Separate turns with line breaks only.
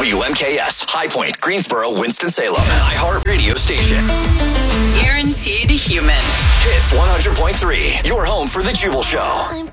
WMKS, High Point, Greensboro, Winston-Salem. iHeart Radio Station.
Guaranteed human.
Hits 100.3, your home for The Jubal Show.